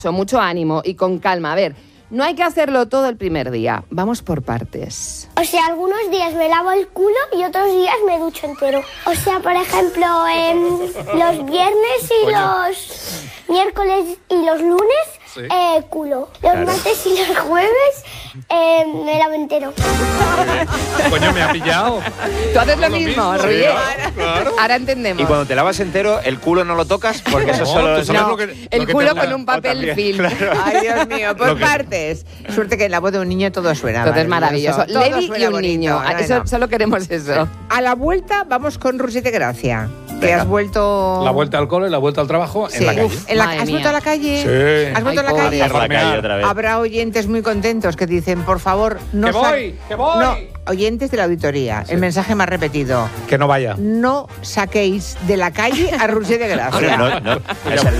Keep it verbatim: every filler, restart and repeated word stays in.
Mucho ánimo y con calma. A ver, no hay que hacerlo todo el primer día. Vamos por partes. O sea, algunos días me lavo el culo y otros días me ducho entero. O sea, por ejemplo, eh, los viernes y Oye. los miércoles y los lunes, sí. eh, culo. Los claro. martes y los jueves, eh, me lavo entero. Coño, me ha pillado. Tú haces lo, lo mismo, Ruy. Claro. Ahora entendemos. Y cuando te lavas entero, el culo no lo tocas porque eso no, solo es no, que, el culo con un papel film. Claro. Ay, Dios mío, por partes. Suerte que en la voz de un niño todo suena. Todo es maravilloso. Levi y un bonito. niño. No, eso, no. Solo queremos eso. A la vuelta vamos con Rusete Gracia. Que has vuelto... La vuelta al cole, la vuelta al trabajo, sí. en la calle. Uf, en la... ¿Has mía. vuelto a la calle? Sí. ¿Has vuelto Ay, a la pobre. calle? A la calle otra vez. Habrá oyentes muy contentos que dicen, por favor, no... ¡Que voy! ¡Que voy! No, oyentes de la auditoría, sí. El mensaje más repetido. Que no vaya. No saquéis de la calle a Rusete Gracia. No, no, no.